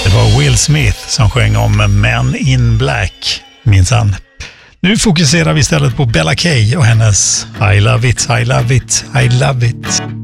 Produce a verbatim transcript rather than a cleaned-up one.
Det var Will Smith som sjöng om Men in Black, minsann. Nu fokuserar vi istället på Bella Kay och hennes I love it, I love it, I love it.